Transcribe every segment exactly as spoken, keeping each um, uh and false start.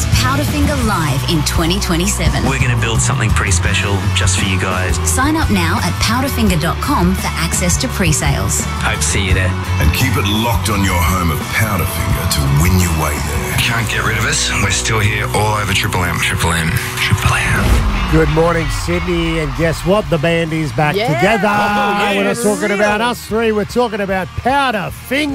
is Powderfinger Live in twenty twenty-seven. We're going to build something pretty special just for you guys. Sign up now at powderfinger dot com for access to pre-sales. Hope to see you there. And keep it locked on your home of Powderfinger to win your way there. Can't get rid of us. We're still here all over Triple M. Triple M. Triple M. Good morning, Sydney. And guess what? The band is back Yeah. together. Oh, We're not yes. talking about us three. We're talking about Powderfinger.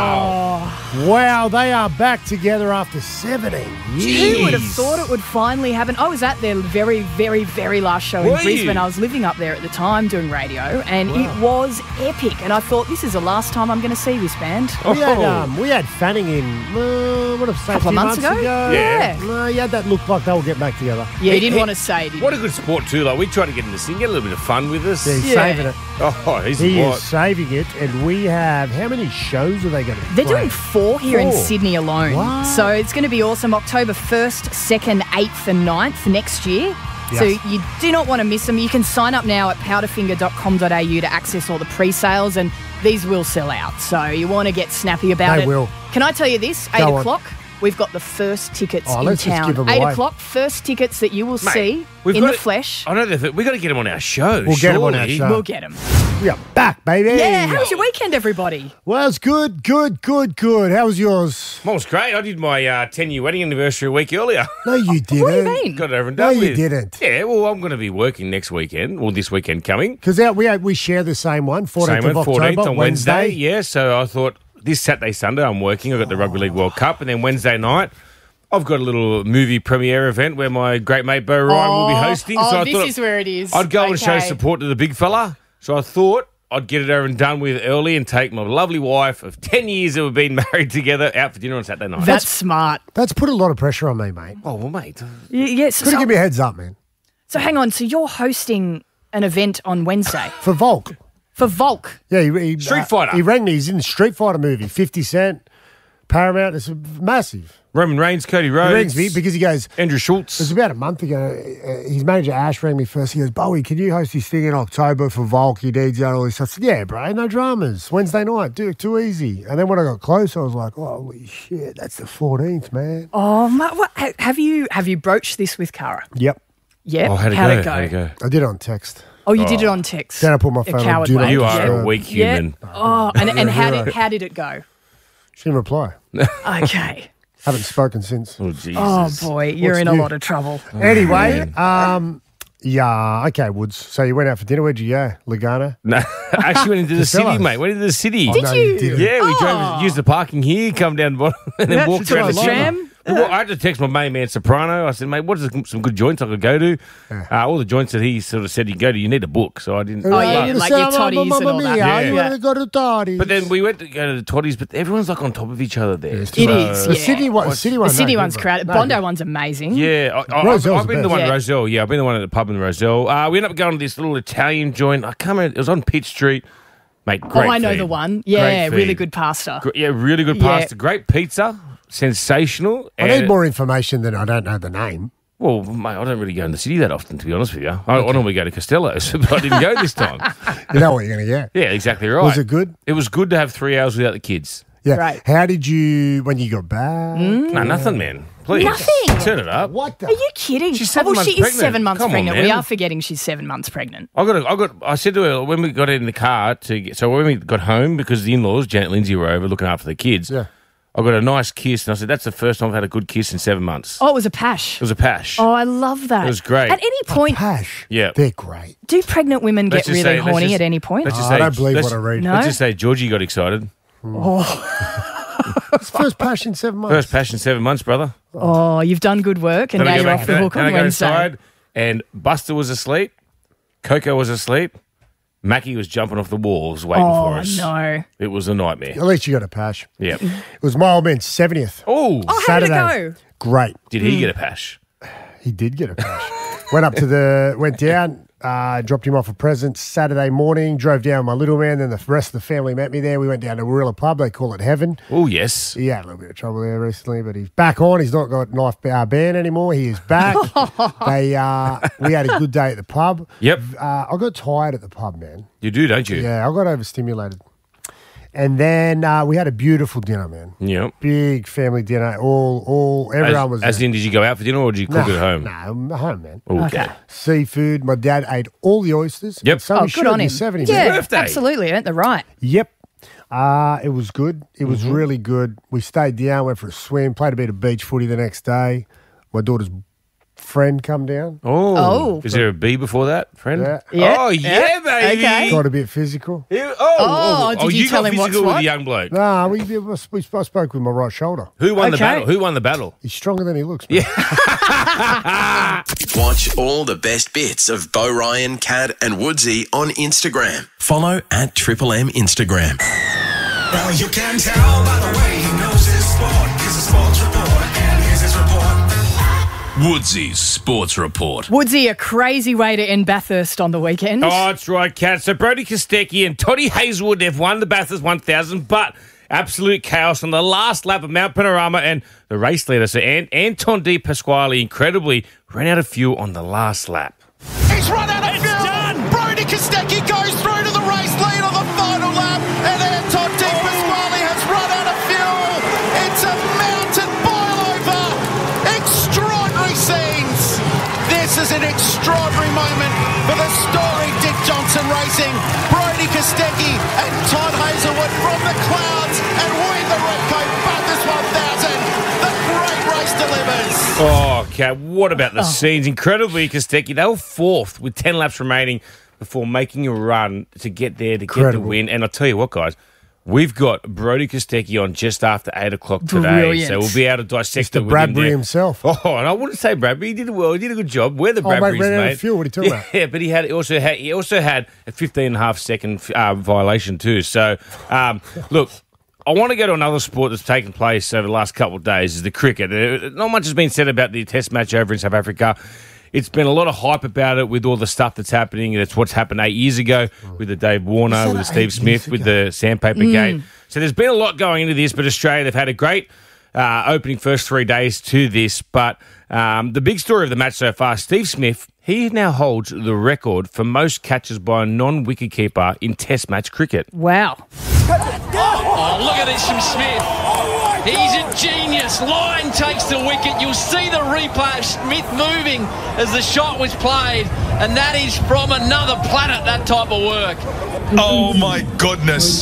Oh. Wow, they are back together after seventeen years. Who would have thought it would finally happen? I was at their very, very, very last show in Were Brisbane. you? I was living up there at the time doing radio, and it was epic. And I thought, this is the last time I'm going to see this band. We had, um, we had Fanning in, uh, what have I said, Couple a of few months ago? Yeah. No, yeah, that looked like they will get back together. Yeah, he He- didn't he- want to say, did he? What a good sport too. Like, we try to get him to sing, get a little bit of fun with us. Yeah, he's Yeah. saving it. Oh, he's He what? is saving it, and we have, how many shows are they going to They're play? doing four here in Four. Sydney alone. Wow. So it's going to be awesome. October first, second, eighth and ninth next year. So Yes. you do not want to miss them. You can sign up now at powderfinger dot com dot a u to access all the pre-sales, and these will sell out. So you want to get snappy about They it. will. Can I tell you this? Eight Go on. o'clock. We've got the first tickets Oh, in let's just town. give 'em Eight away. o'clock, first tickets that you will Mate, see we've in got the it- flesh. I know that we got to get him on our show. We'll get him on our surely. show. We'll get them. We are back, baby. Yeah. How was your weekend, everybody? Well, it's good, good, good, good. How was yours? Well, it was great. I did my uh, ten-year wedding anniversary a week earlier. No, you didn't. What do you mean? Got it over and No, done you with. didn't. Yeah, well, I'm going to be working next weekend, or this weekend coming. Because we we share the same one, fourteenth Same of one, October, fourteenth on Wednesday. Wednesday. Yeah, so I thought this Saturday, Sunday, I'm working. I've got the Rugby League World Cup, and then Wednesday night, I've got a little movie premiere event where my great mate Bo Ryan will be hosting. Oh, so I this thought is where it is. I'd go and show Okay. support to the big fella. So I thought I'd get it over and done with early and take my lovely wife of ten years that we've been married together out for dinner on Saturday night. That's smart. That's put a lot of pressure on me, mate. oh, well, mate. Y- Yes. Could So, have given me a heads up, man. so hang on. So you're hosting an event on Wednesday For Volk. for Volk. Yeah, he, he, Street uh, Fighter. He rang me. He's in the Street Fighter movie, fifty Cent, Paramount. It's massive. Roman Reigns, Cody He Rhodes. rings me because he goes, Andrew it was Schultz. about a month ago. Uh, his manager Ash rang me first. He goes, Bowie, can you host this thing in October for Volk? He needs you and all this stuff. I said, yeah, bro, no dramas. Wednesday night, do it too easy. And then when I got close, I was like, holy shit, that's the fourteenth, man. Oh, ma- what, ha- have you have you broached this with Cara? Yep, Yeah. Oh, how'd it How'd go? it go? How'd it go? I did it on text. Oh, you did it on text. Then I put my A phone on coward do not way. You are disturb. a weak Yeah. human. Oh, and, and how Hero. did how did it go? She didn't reply. Okay. Haven't spoken since. Oh, Jesus. Oh boy, you're What's in a new? lot of trouble. Anyway, um, yeah, okay, Woods. So you went out for dinner. Where'd you go? Lagana? No, I actually went into the city, Casellas. mate. Went into the city. Did no, you? you didn't. Yeah, we Oh. drove, used the parking here, come down the bottom, and then That's walked a around the lot. city. Tram? Well, I had to text my main man Soprano. I said, mate, what are some good joints I could go to? Uh, all the joints that he sort of said you go to, you need a book. So I didn't. Oh, yeah, but, like your toddies and all that. Yeah. You want to go to toddies? but then we went to go to the toddies, but everyone's like on top of each other there. It's It too is, The yeah. city one, the city one, The city no one's good, crowded. no Bondo good. one's amazing. Yeah, I, I, I've, Roselle's I've been the the one best. at Roselle. Yeah, I've been the one at the pub in Roselle. Uh, we ended up going to this little Italian joint. I can't remember. It was on Pitt Street. Mate, Oh, great I know feed. the one. Great Yeah, really feed. good pasta. Gr- Yeah, really good Yeah. pasta. Great pizza. Sensational. I and- need more information than I don't know the name. Well, mate, I don't really go in the city that often, to be honest with you. I, I normally go to Costello's, but I didn't go this time. You know what you're going to get. Yeah, exactly right. Was it good? It was good to have three hours without the kids. Yeah. Right. How did you, when you got back? No, nothing, man. Please. Nothing? Turn it up. What the? Are you kidding? She's seven oh, well, months she is pregnant. seven months Come on, pregnant. We man. are forgetting she's seven months pregnant. I got, a, I got. I said to her when we got in the car to get. So when we got home, because the in-laws, Janet Lindsay, were over looking after the kids. Yeah. I got a nice kiss, and I said, "That's the first time I've had a good kiss in seven months." Oh, it was a pash. It was a pash. Oh, I love that. It was great. At any point, Pash. Yeah. They're great. do pregnant women get Let's just really say- let's horny just- at any point? let's just Oh, I say- don't believe let's- what I read. No? Let's just say Georgie got excited. It's first pash in seven months. First pash in seven months, brother. Oh, you've done good work, and Then I now go you're back off to the that, hook then on I go Wednesday. inside, and Buster was asleep. Coco was asleep. Mackie was jumping off the walls waiting Oh, for us. no. It was a nightmare. At least you got a pash. Yeah. It was my old man's seventieth. Oh, Oh, how did it Saturday. go? Great. did he get a pash? He did get a pash. Went up to the, went down, uh, dropped him off a present Saturday morning, drove down with my little man, then the rest of the family met me there. We went down to Warilla Pub. They call it Heaven. Oh, yes. He had a little bit of trouble there recently, but he's back on. He's not got knife uh, band anymore. He is back. they uh, we had a good day at the pub. Yep. Uh, I got tired at the pub, man. You do, don't you? Yeah, I got overstimulated. And then uh, we had a beautiful dinner, man. Yep. Big family dinner. All, all, everyone As, was as there. in, did you go out for dinner or did you cook Nah, at home? No, home, man. Okay. Seafood. My dad ate all the oysters. Yep. So Oh, he good should. on him. He's seventy, Yeah, man. birthday. absolutely. Earned the right. Yep. Uh, it was good. It was Mm-hmm. really good. We stayed down, went for a swim, played a bit of beach footy the next day. My daughter's friend come down. Oh. Oh. Is there a B before that, friend? Yeah. Yeah. Oh, yeah, Yeah. baby. Okay. Got a bit physical. Yeah. Oh, Oh, did you you tell got him what's physical with what? the young bloke. Nah, we, we, we I spoke with my right shoulder. Who won the Okay. battle? Who won the battle? He's stronger than he looks. Man. Watch all the best bits of Bo Ryan, Cad, and Woodsy on Instagram. Follow at Triple M Instagram. Well, you can tell by the way he knows his sport. He's a sports reporter, and here's his report. Woodsy's Sports Report. Woodsy, a crazy way to end Bathurst on the weekend. Oh, that's right, Kat. So Brody Kostecki and Toddy Hazelwood, they've won the Bathurst one thousand, but absolute chaos on the last lap of Mount Panorama, and the race leader, so Ant- Anton Di Pasquale, incredibly ran out of fuel on the last lap. He's run out of fuel. Done. Brody Kostecki goes through to the race lead on the final lap, and Anton Di Pasquale has run out of fuel. It's a mountain boil-over. Extraordinary scenes. This is an extraordinary moment for the story Dick Johnson Racing. Brody Kostecki and Todd Hazelwood from the clouds and win the Repco Bathurst one thousand. The great race delivers. Oh, Kat, what about the scenes? Incredibly, Kostecki, they were fourth with ten laps remaining before making a run to get there to Incredible. get the win. And I'll tell you what, guys, we've got Brody Kostecki on just after eight o'clock today. Brilliant. So we'll be able to dissect Mister it with him Bradbury there. himself. Oh, and I wouldn't say Bradbury. He did well. He did a good job. We're the Oh, mate, Bradburys, ran out of mate. fuel. What are you talking yeah, about? Yeah, but he had he also had he also had a fifteen and a half second uh, violation too. So, um, look. I want to go to another sport that's taken place over the last couple of days, is the cricket. Uh, Not much has been said about the test match over in South Africa. It's been a lot of hype about it with all the stuff that's happening. That's what's happened eight years ago with the Dave Warner, Was that with the Steve eight Smith, years with ago? the Sandpaper Gate. So there's been a lot going into this, but Australia, they've had a great uh, opening first three days to this. But um, the big story of the match so far, Steve Smith, he now holds the record for most catches by a non-wicketkeeper in test match cricket. Wow. Oh, look at this from Smith. He's a genius. Line takes the wicket. You'll see the replay of Smith moving as the shot was played. And that is from another planet, that type of work. Oh my goodness.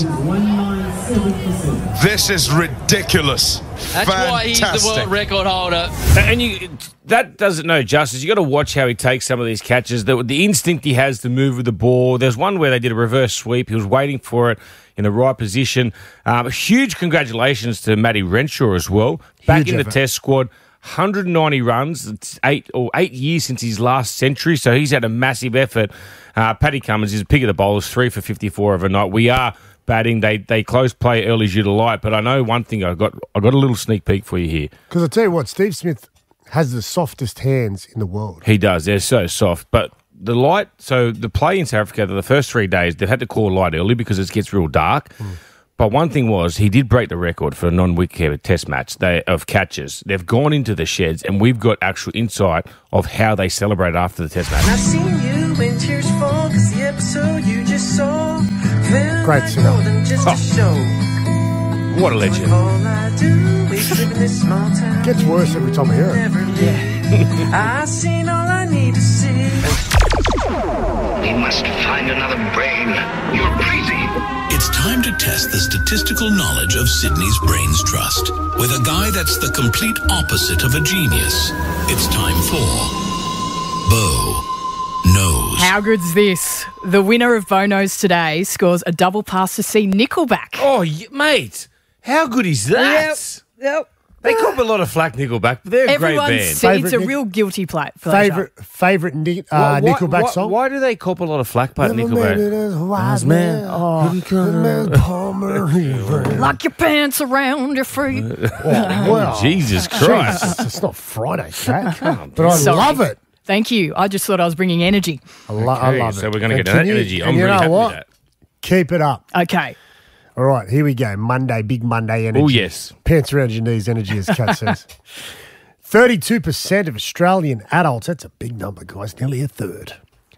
This is ridiculous. That's why he's the world record holder. And you, that doesn't know justice. You got to watch how he takes some of these catches. The, the instinct he has to move with the ball. There's one where they did a reverse sweep. He was waiting for it in the right position. Um, huge congratulations to Matty Renshaw as well. Back Huge in the effort. Test squad. one hundred ninety runs. It's eight or eight years since his last century, so he's had a massive effort. Uh, Paddy Cummins is a pick of the bowlers, three for fifty-four overnight. We are batting. They they close play early due to light, but I know one thing. I got I got a little sneak peek for you here. Because I tell you what, Steve Smith has the softest hands in the world. He does. They're so soft. But the light, so the play in South Africa, the first three days, they've had to call light early because it gets real dark. Mm. But one thing was, he did break the record for a non-wicket test match they, of catches. They've gone into the sheds, and we've got actual insight of how they celebrate after the test match. I've seen you when tears fall, 'cause the episode you just saw felt Great like singer. more than just Oh. a show. What a legend. All I do is live in this small town. Gets worse every time I hear it. Never leave. I seen all I need to see. We must find another brain. You're crazy. It's time to test the statistical knowledge of Sydney's Brains Trust with a guy that's the complete opposite of a genius. It's time for Bo Knows. How good's this? The winner of Bo Knows today scores a double pass to see Nickelback. Oh, y- mate, how good is that? Yep. They cop a lot of flack, Nickelback, but they're a Everyone great band. see it's a Favourite Nic- real guilty pla- pleasure. Favorite favorite Nick, uh, Why- why- Nickelback why, song? Why do they cop a lot of flack about Never made it Nickelback? as wise man. man. Oh, the man Palmer River. Lock your pants around your feet. Well, Jesus Christ. Jesus, it's not Friday, Cat. But I Sorry. love it. Thank you. I just thought I was bringing energy. I, lo- I Okay, love it. so we're gonna And get that can you- energy. and I'm you really know happy with what? that. Keep it up. Okay. All right, here we go. Monday, big Monday energy. Oh, yes. Pants around your knees energy, as Kat says. thirty-two percent of Australian adults, that's a big number, guys, nearly a third,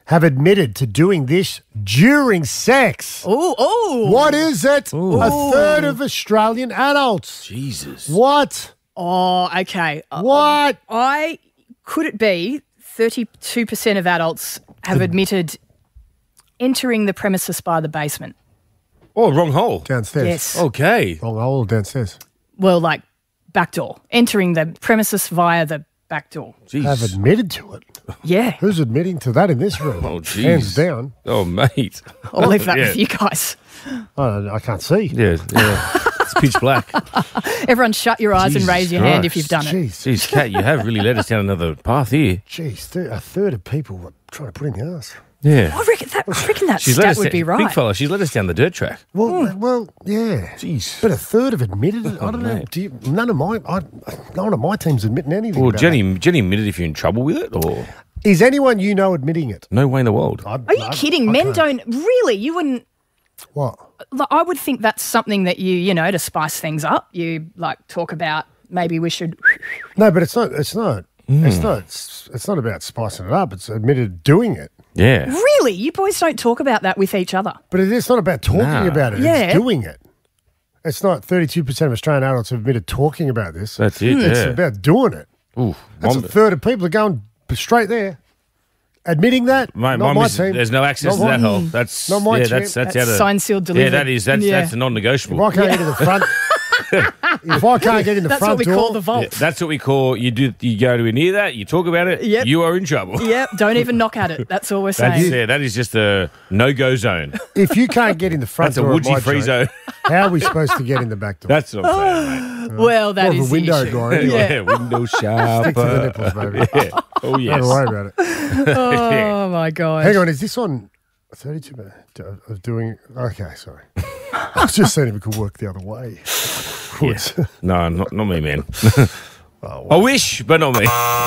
have admitted to doing this during sex. Oh, oh. What is it? Ooh. A third of Australian adults. Jesus. What? Oh, okay. What? Uh, I could it be thirty-two percent of adults have admitted entering the premises by the basement? Oh, wrong hole. Downstairs. Yes. Okay. Wrong hole downstairs. Well, like back door. Entering the premises via the back door. Jeez. Have admitted to it. Yeah. Who's admitting to that in this room? Oh, jeez. Hands down. Oh, mate. I'll leave that Yeah. with you guys. I, I can't see. Yeah, yeah. It's pitch black. Everyone shut your eyes Jesus and raise your hand if Christ. you've done it. Jeez. Jeez, Kat, you have really led us down another path here. Jeez, th- a third of people were trying to put in the arse. Yeah. I reckon that, I reckon that She's let stat us would down- be right. Big fella, she's led us down the dirt track. Well, well, yeah. Jeez. But a third have admitted it. I don't know. mate. Do you, none of my, I, none of my team's admitting anything. Well, about Jenny, Jenny admitted if you're in trouble with it, or that. Is anyone you know admitting it? no way in the world. I, Are you kidding? Men don't really. You wouldn't. What? Like, I would think that's something that you, you know, to spice things up. You like talk about maybe we should. No, but it's not. It's not. Hmm. It's not. It's, it's not about spicing it up. It's admitted doing it. Yeah. Really, you boys don't talk about that with each other. But it is not about talking Nah. about it. Yeah. It's doing it. It's not thirty-two percent of Australian adults have admitted talking about this. That's it, It's yeah. about doing it. Ooh, That's one- a third of people are going straight there. Admitting that, My, not my my missus- team. there's no access Not to that my- hole. That's Not my yeah, team. that's that's, That's out of signed, sealed, Yeah, delivered. that is that's Yeah. that's a non-negotiable. If I can't get in the front, if I can't get in the That's front what we door, call the vault. Yeah, that's what we call you do. You go to near that, you talk about it. Yep. You are in trouble. Yep, don't even knock at it. That's all we're That's, saying. yeah, that is just a no-go zone. if you can't get in the front That's a door, of Woodsy my free joint, zone. how are we supposed to get in the back door? That's what I'm saying, mate. Well, that More of is a window the issue. guy. Anyway. Yeah, window shopper. Stick to the nipples, baby. Yeah. Oh yes. Don't worry about it. Oh my god! Hang on, is this on thirty-two minutes of doing? Okay, sorry. I was just saying if we could work the other way. Yeah. No, not not me, man. Oh, I wish, but not me.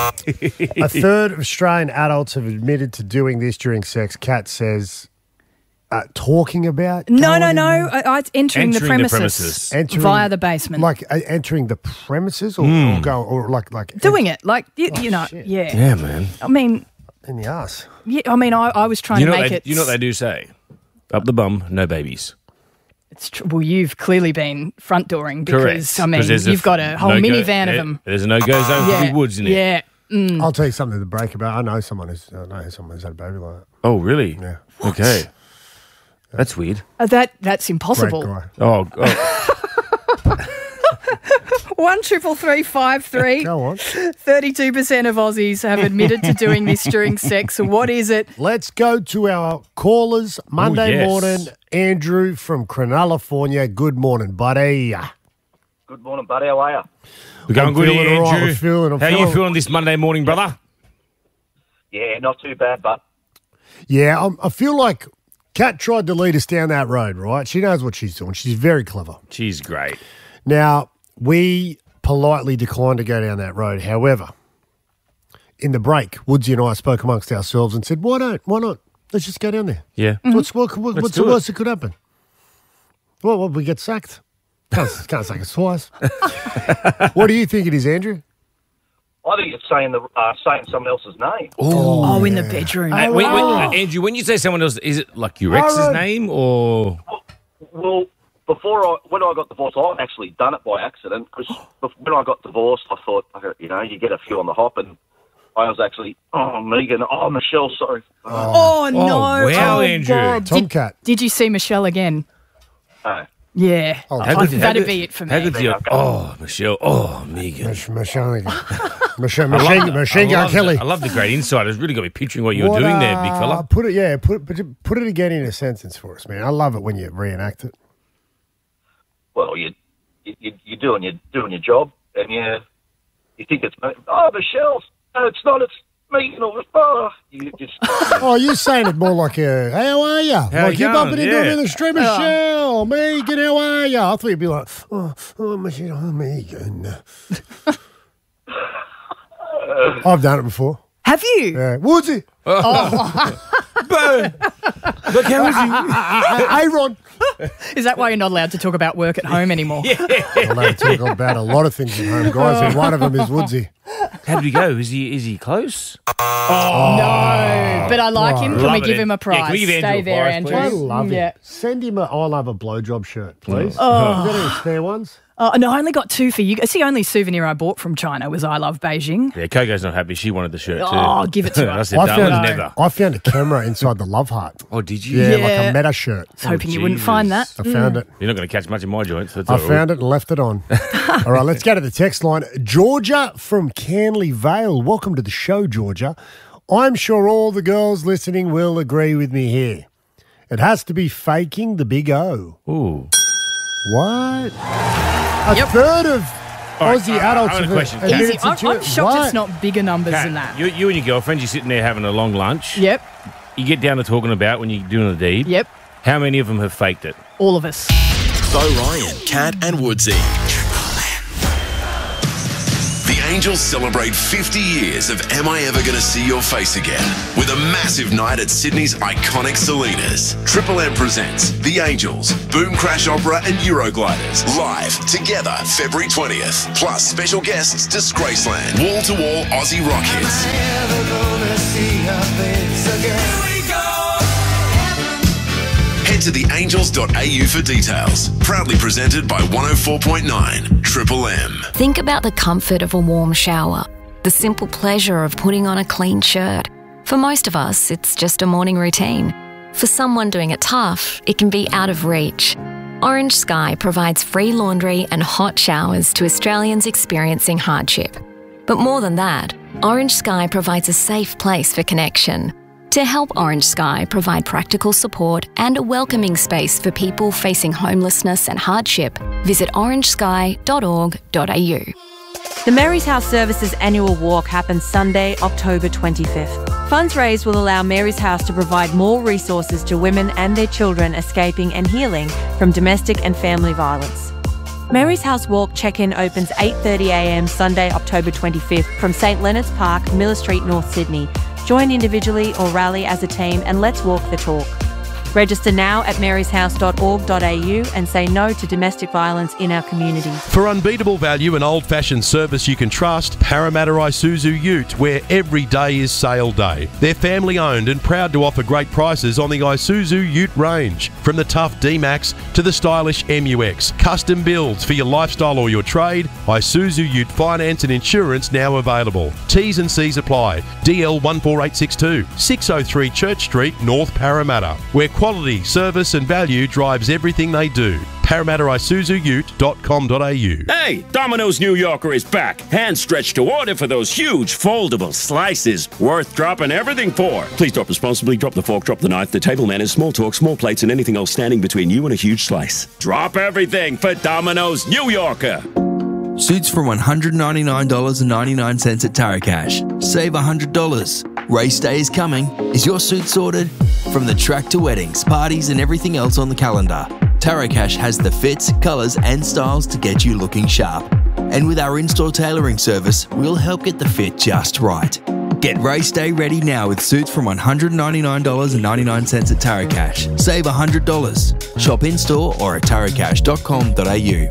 A third of Australian adults have admitted to doing this during sex. Kat says, uh, talking about. No, going no, in no. there? I, I, it's entering, the Entering the premises, premises. Entering- via the basement. Like uh, entering the premises or, Hmm. or go or like like Doing it, like you, Oh, you know, shit. yeah. Yeah, man. I mean, in the ass. yeah. I mean, I, I was trying You to know, make they, it. you know what they do say? Up the bum, no babies. It's tr- well, you've clearly been front dooring because Correct. I mean, 'Cause there's you've f- got a whole no-go- minivan of yeah, them. There's a no-go zone for Yeah, big woods in it. yeah. Mm. I'll tell you something to break about. I know someone who's I know someone who's had a baby like that. Oh, really? Yeah. Okay. That's weird. Uh, that that's Great impossible. guy. Oh, oh. One triple three five three. Go on. Thirty-two percent of Aussies have admitted to doing this during sex. What is it? Let's go to our callers Monday yes. morning. Andrew from California. Good morning, buddy. Good morning, buddy. How are you? We're going I'm good, feeling here, all right. Andrew. I'm feeling- I'm How are you feeling- feeling this Monday morning, brother? Yeah, not too bad, but Yeah, I'm, I feel like Kat tried to lead us down that road, right? She knows what she's doing. She's very clever. She's great. Now, we politely declined to go down that road. However, in the break, Woodsy and I spoke amongst ourselves and said, why don't, why not? Let's just go down there. Yeah. What's, what, what, Let's what's do the it. worst that could happen? Well, well we get sacked. Can't, can't sack us twice. What do you think it is, Andrew? I think it's saying the uh, saying someone else's name. Oh, in the bedroom. Uh, wait, wait, uh, Andrew, when you say someone else, is it like your ex's Aaron. name or? Well, before I when I got divorced, I've actually done it by accident because when I got divorced, I thought, okay, you know, you get a few on the hop, and I was actually, oh, Megan, oh, Michelle, sorry. Oh, no. wow, oh, Andrew. God. Did, Tomcat. did you see Michelle again? No. Yeah. Oh, Oh, how good- how that'd good- be it for How me. good's your, oh, Michelle. Oh, Megan. Mich- Machine, machine, I love machine, the- machine I gun love Kelly. the- I love the great insight. It's really got me picturing what you were What, doing there, big uh, fella. Put it, yeah, put it, put it again in a sentence for us, man. I love it when you reenact it. Well, you, you you you're doing your doing your job, and you you think it's oh Michelle, no, it's not. It's Megan or oh, you just Oh, you're saying it more like a, hey, how are you? How Like you you're bumping going? into him Yeah. in the street, Michelle, Megan, how are you? I thought you'd be like, oh, oh Michelle, oh, Megan. I've done it before. Have you? Yeah. Woodsy. Boom. Look how is he? Hey, Ron. Is that why you're not allowed to talk about work at home anymore? I'm allowed to talk about a lot of things at home, guys, and one of them is Woodsy. How did he go? Is he is he close? Oh, no. But I like him. Can Love we it, give An- him a Yeah, prize? can we give Andrew Stay a there, prize, Andrew. I please? love Yeah. it. Send him a I'll have a blowjob shirt, please. Oh. You got any spare ones? Oh, no, I only got two for you. It's the only souvenir I bought from China was I Love Beijing. Yeah, Coco's not happy. She wanted the shirt too. Oh, give it to her. I said, I darling, found, never. I found a camera inside the Love Heart. Oh, did you? Yeah, Yeah. like a meta shirt. I was hoping you wouldn't find that. I found it. You're not going to catch much in my joints. That's I all right. found it and left it on. All right, let's go to the text line. Georgia from Canley Vale. Welcome to the show, Georgia. I'm sure all the girls listening will agree with me here. It has to be faking the big O. Ooh. What? A Yep. third of All right, Aussie I- I adults have a have question. admitted Easy. to I'm, do I'm it. shocked What? it's not bigger numbers Kat, than that. You, you and your girlfriend, you're sitting there having a long lunch. Yep. You get down to talking about when you're doing the deed. Yep. How many of them have faked it? All of us. Bo Ryan, Cat and Woodsy. The Angels celebrate fifty years of Am I Ever Gonna See Your Face Again with a massive night at Sydney's iconic Salinas. Triple M presents The Angels, Boom Crash Opera and Eurogliders live together February twentieth. Plus special guests Disgraceland, wall-to-wall Aussie rock hits. Head to the angels dot a u for details. Proudly presented by one oh four point nine Triple M. Think about the comfort of a warm shower, the simple pleasure of putting on a clean shirt. For most of us, it's just a morning routine. For someone doing it tough, it can be out of reach. Orange Sky provides free laundry and hot showers to Australians experiencing hardship. But more than that, Orange Sky provides a safe place for connection. To help Orange Sky provide practical support and a welcoming space for people facing homelessness and hardship, visit orange sky dot org dot a u. The Mary's House Services annual walk happens Sunday, October twenty-fifth. Funds raised will allow Mary's House to provide more resources to women and their children escaping and healing from domestic and family violence. Mary's House Walk check-in opens eight thirty a m Sunday, October twenty-fifth from St Leonard's Park, Miller Street, North Sydney. Join individually or rally as a team and let's walk the talk. Register now at marys house dot org dot a u and say no to domestic violence in our community. For unbeatable value and old-fashioned service you can trust, Parramatta Isuzu Ute, where every day is sale day. They're family-owned and proud to offer great prices on the Isuzu Ute range. From the tough D-Max to the stylish M U X. Custom builds for your lifestyle or your trade. Isuzu Ute finance and insurance now available. T's and C's apply. D L one four eight six two, six oh three Church Street, North Parramatta, where quality, service and value drives everything they do. Parramatta Isuzu Ute dot com dot a u. Hey, Domino's New Yorker is back. Hand stretched to order for those huge foldable slices. Worth dropping everything for. Please drop responsibly. Drop the fork, drop the knife, the table manners, small talk, small plates, and anything else standing between you and a huge slice. Drop everything for Domino's New Yorker. Suits from one hundred ninety-nine dollars and ninety-nine cents at Taracash. Save one hundred dollars. Race day is coming. Is your suit sorted? From the track to weddings, parties, and everything else on the calendar, Taracash has the fits, colours, and styles to get you looking sharp. And with our in-store tailoring service, we'll help get the fit just right. Get race day ready now with suits from one hundred ninety-nine dollars and ninety-nine cents at Taracash. Save one hundred dollars. Shop in-store or at taracash dot com dot a u.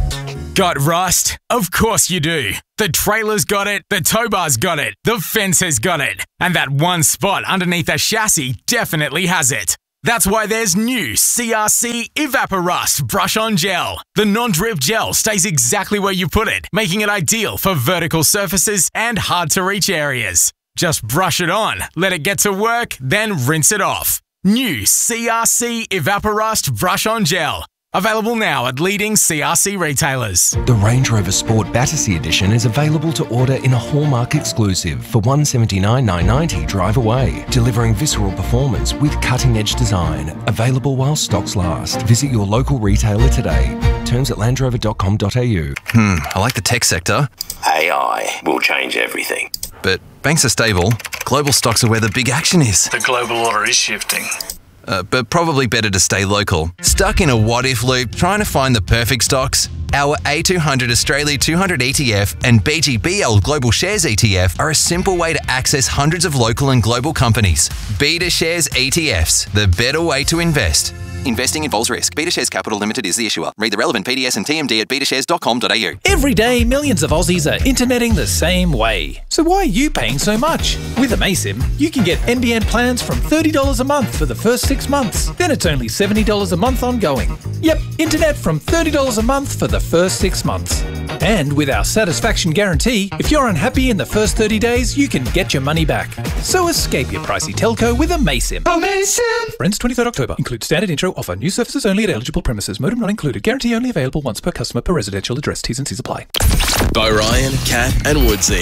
Got rust? Of course you do. The trailer's got it, the tow bar's got it, the fence has got it, and that one spot underneath a chassis definitely has it. That's why there's new C R C Evaporust Brush-On Gel. The non-drip gel stays exactly where you put it, making it ideal for vertical surfaces and hard-to-reach areas. Just brush it on, let it get to work, then rinse it off. New C R C Evaporust Brush-On Gel. Available now at leading C R C retailers. The Range Rover Sport Battersea Edition is available to order in a Hallmark exclusive for one hundred seventy-nine thousand nine hundred ninety drive away, delivering visceral performance with cutting-edge design. Available while stocks last. Visit your local retailer today. Terms at land rover dot com dot a u. Hmm, I like the tech sector. A I will change everything. But banks are stable. Global stocks are where the big action is. The global order is shifting. Uh, but probably better to stay local. Stuck in a what-if loop trying to find the perfect stocks? Our A two hundred Australia two hundred E T F and B G B L Global Shares E T F are a simple way to access hundreds of local and global companies. Beta Shares E T Fs, the better way to invest. Investing involves risk. BetaShares Capital Limited is the issuer. Read the relevant P D S and T M D at beta shares dot com dot a u. Every day, millions of Aussies are interneting the same way. So why are you paying so much? With Amaysim, you can get N B N plans from thirty dollars a month for the first six months. Then it's only seventy dollars a month ongoing. Yep, internet from thirty dollars a month for the first six months. And with our satisfaction guarantee, if you're unhappy in the first thirty days, you can get your money back. So escape your pricey telco with Amaysim. Amaysim! Ends twenty-third October. Includes standard intro offer. New services only at eligible premises. Modem not included. Guarantee only available once per customer per residential address. T's and C's apply. By Ryan, Kat, and Woodsy.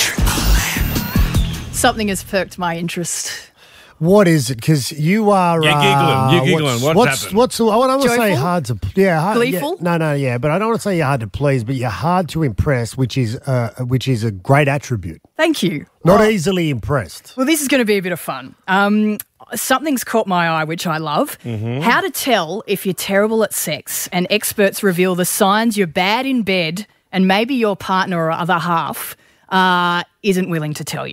Something has perked my interest. What is it? Because you are. You're giggling. Uh, You're giggling. What's, what's happened? What's? I want to say Joyful? hard to. Yeah, hard, Gleeful? Yeah, no, no, yeah, but I don't want to say you're hard to please, but you're hard to impress, which is uh, which is a great attribute. Thank you. Not Oh. easily impressed. Well, this is going to be a bit of fun. Um, something's caught my eye, which I love. Mhm. How to tell if you're terrible at sex, and experts reveal the signs you're bad in bed, and maybe your partner or other half uh, isn't willing to tell you.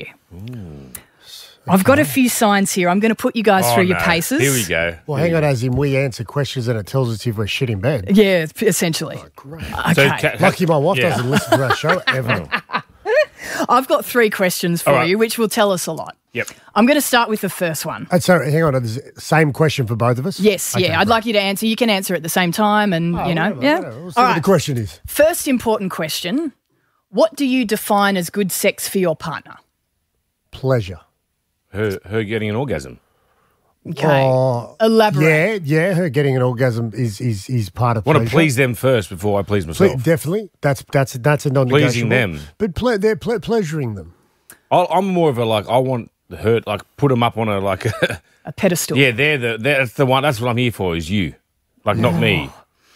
I've got a few signs here. I'm going to put you guys Oh, through your no. paces. Here we go. Well, hang on, as in we answer questions and it tells us if we're shit in bed. Yeah, essentially. great. Okay. ca- Lucky my wife Yeah. doesn't listen to our show ever. I've got three questions for All right. you, which will tell us a lot. Yep. I'm going to start with the first one. And so, hang on, there's the same question for both of us? Yes, Okay, yeah. I'd great. like you to answer. You can answer at the same time, and Oh, you know, whatever, yeah. whatever. We'll see All what right. the question is. First important question: what do you define as good sex for your partner? Pleasure. Her, her getting an orgasm. Okay. Oh, Elaborate. Yeah, yeah, her getting an orgasm is is, is part of Want to pleasure. please them first before I please Ple- myself. definitely. That's that's that's a non-negotiable. Pleasing them. But ple- they're ple- pleasuring them. I'll, I'm more of a like I want her like put them up on a like a, a pedestal. Yeah, they're the that's the one. That's what I'm here for. Is you, like not me.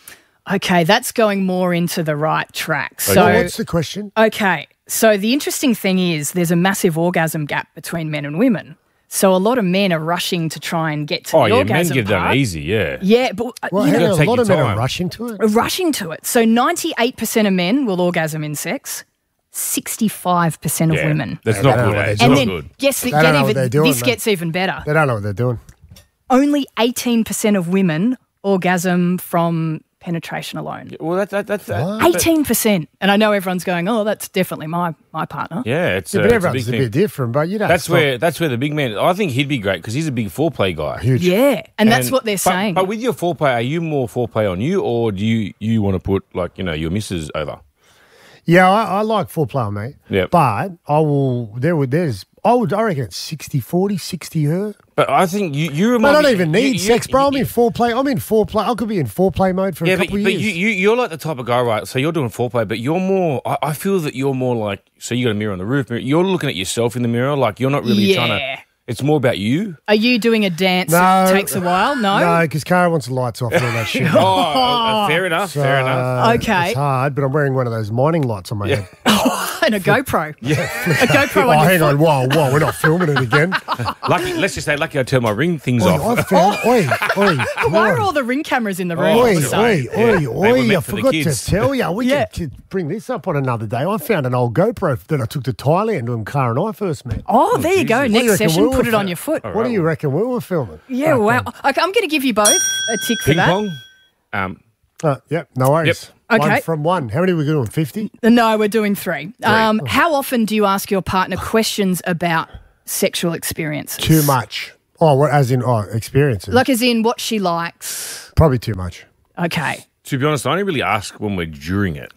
Okay, that's going more into the right track. Okay. So, Well, what's the question? okay, so the interesting thing is there's a massive orgasm gap between men and women. So a lot of men are rushing to try and get to Oh the yeah, men orgasm get done part. easy. Yeah. Yeah, but uh, Well, you hang know, on, a take lot your of men are time. rushing to it. rushing to it. So ninety-eight percent of men will orgasm in sex, sixty-five percent of Yeah, women. That's Yeah, not they don't good. know eh? what It's they're And not then, good. guess They get don't know what even, they're doing, this mate. gets even better. They don't know what they're doing. Only eighteen percent of women orgasm from penetration alone. Well, that, that, that's that, eighteen percent. And I know everyone's going, oh, that's definitely my, my partner. Yeah, it's, Yeah, uh, but it's a everyone's big a, thing. bit different, but you know. That's where that's where the big man. I think he'd be great because he's a big foreplay guy. Huge. Yeah, and that's what they're but, saying. But with your foreplay, are you more foreplay on you, or do you you want to put like you know your missus over? Yeah, I, I like foreplay, mate. Yep. But I will. There would. There's. I would. I reckon it's sixty forty, sixty her. But I think you you I remind don't me- even you- need you- sex, bro. I'm you- in foreplay. I'm in foreplay. I could be in foreplay mode for Yeah, a but, couple of but years. you, you you're like the type of guy, right? So you're doing foreplay, but you're more. I, I feel that you're more like. So you got a mirror on the roof. You're looking at yourself in the mirror, like you're not really trying to. Yeah. It's more about you. Are you doing a dance No. that takes a while? No? No, because Cara wants the lights off and all that shit. Oh, uh, fair enough. So, fair enough. Okay. It's hard, but I'm wearing one of those mining lights on my head. And a GoPro. Yeah. A GoPro Oh, on your hang foot. on. Whoa, whoa. We're not filming it again. Lucky. Let's just say lucky. I turned my ring things Oi, off. I found. Oi, oi. Why are oi. all the ring cameras in the room? Oi, Oh, oi, yeah. oi, They were oi, meant I for the forgot to kids. tell you. We Yeah. could could bring this up on another day. I found an old GoPro that I took to Thailand when Cara and I first met. Oh, there you go. What do you Next reckon session, we were put it on fil- your foot. What do you reckon we were filming? Yeah, Back wow. then? Okay, I'm going to give you both a tick for Ping that. pong. Um, Uh, yep, no worries. Yep. Okay. One from one. How many are we doing? fifty? No, we're doing three. Um, how often do you ask your partner questions about sexual experiences? Too much. Oh, what? As in, oh, experiences. Like as in what she likes. Probably too much. Okay. to be honest, I only really ask when we're during it.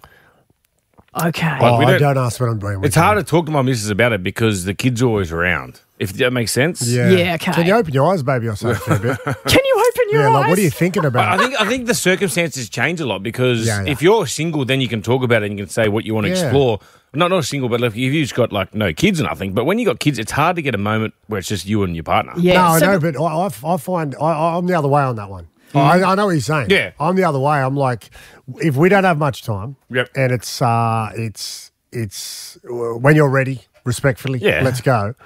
Okay. Like, oh, we I don't- don't ask what I'm doing. with It's hard to talk to my missus about it because the kid's always around. If that makes sense. Yeah. Yeah, okay. Can you open your eyes, baby? I say a fair bit. Can you open your yeah, eyes? like, what are you thinking I about? I think I think the circumstances change a lot because Yeah, yeah. if you're single, then you can talk about it and you can say what you want to Yeah. explore. Not not single, but like if you've just got like no kids or nothing. But when you got kids, it's hard to get a moment where it's just you and your partner. Yeah. no, I so- know, but I, I, I find I, I'm the other way on that one. I, I know what you're saying. Yeah. I'm the other way. I'm like, if we don't have much time, Yep. and it's uh, it's it's uh, when you're ready, respectfully, Yeah. let's go.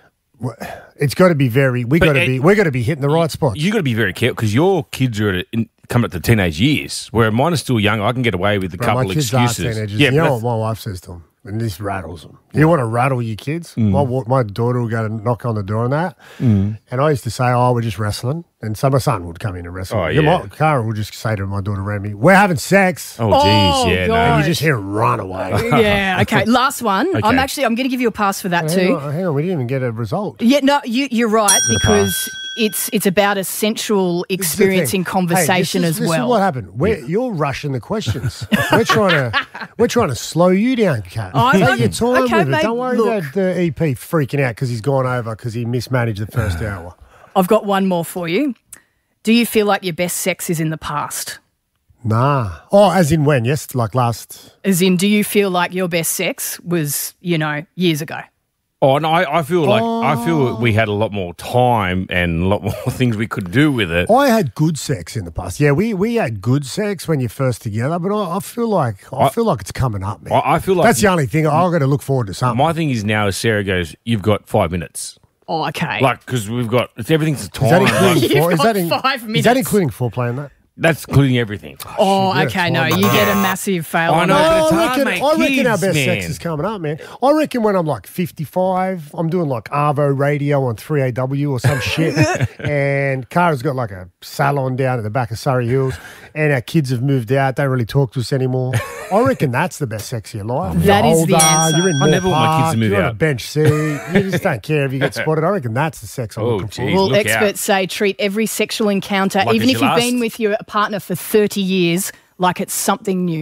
It's got to be very. We But got to it- be. We're got to be hitting the right spots. You got to be very careful because your kids are at in, coming up to teenage years, where mine is still young. I can get away with a Bro, couple my of kids excuses. are teenagers. Yeah, you but know that's- what my wife says to them? and this rattles them. You want to rattle your kids? Mm. My wa- my daughter would go to knock on the door and that, Mm. and I used to say, "Oh, we're just wrestling," and so my son would come in and wrestle. Oh, Yeah, yeah. my Karen would just say to my daughter Remy, "We're having sex." Oh, geez, Oh, yeah, no. And you God. just hear it run away. Yeah, okay. Last one. Okay. I'm actually, I'm going to give you a pass for that hang too. on, hang on, we didn't even get a result. Yeah, no, you, you're right The because it's it's about a sensual experience in conversation Hey, this is, as well. This is what happened. We're, You're rushing the questions. we're trying to we're trying to slow you down, Kat. I- Take I'm- your time okay, with it. mate, Don't worry look. about the E P freaking out because he's gone over because he mismanaged the first hour. I've got one more for you. Do you feel like your best sex is in the past? Nah. Oh, as in when? Yes, like last. As in, do you feel like your best sex was, you know, years ago? Oh no, I, I feel like I Oh. feel we had a lot more time and a lot more things we could do with it. I had good sex in the past. Yeah, we, we had good sex when you're first together, but I, I feel like I, I- feel like it's coming up, man. I, I feel like That's the only thing I've got to look forward to something. My thing is now, as Sarah goes, you've got five minutes. Oh, okay. Like because we've got it's everything's a Is time. that like- including You've four? Is got that, in, five is minutes. that including foreplay and that? That's including everything. Oh, Yeah, okay. it's No, fine, you mate. get a massive fail. I on know, that. but it's I hard, reckon, mate. I reckon our Kids, best man. sex is coming up, man. I reckon when I'm like fifty-five, I'm doing like Arvo radio on three A W or some shit. And Cara's got like a salon down at the back of Surrey Hills. And our kids have moved out. They don't really talk to us anymore. I reckon that's the best sex of your life. That you're is the older, answer. You're in I Moore never want my kids Park, to move you're on a out. bench seat. You just don't care if you get spotted. I reckon that's the sex I'm Oh, looking for. geez. Well, look out. experts say treat every sexual encounter, Like even it's if your you've been last. with your partner for thirty years, like it's something new.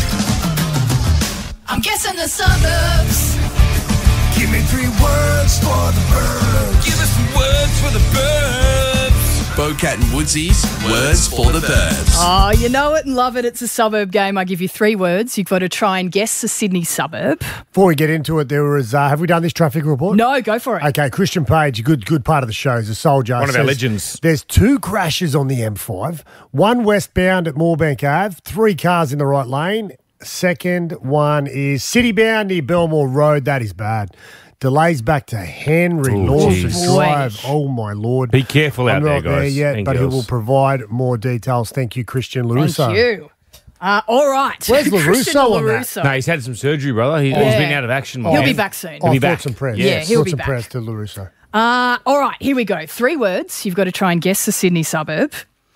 I'm guessing the suburbs. Give me three words for the birds. Give us some words for the birds. Bocat and Woodsy's Words for the Birds. Oh, you know it and love it. It's a suburb game. I give you three words. You've got to try and guess the Sydney suburb. Before we get into it, there was, uh, have we done this traffic report? No, go for it. Okay, Christian Page, good good part of the show, is a soldier. One of our says legends. There's two crashes on the M five, one westbound at Moorbank Ave, three cars in the right lane. Second one is city-bound near Belmore Road. That is bad. Delays back to Henry Oh, Lawson geez. Drive. Oh, my Lord. Be careful out I'm there, not there guys yet, and but he girls. will provide more details. Thank you, Christian LaRusso. Thank you. Uh, all right. Where's Christian LaRusso on that? LaRusso. No, he's had some surgery, brother. He, He's Yeah. been out of action. my He'll man. be back soon. Oh, He'll be thoughts back. and prayers. Yeah, he'll thoughts be and back. prayers to LaRusso. Uh, all right, here we go. Three words. You've got to try and guess the Sydney suburb.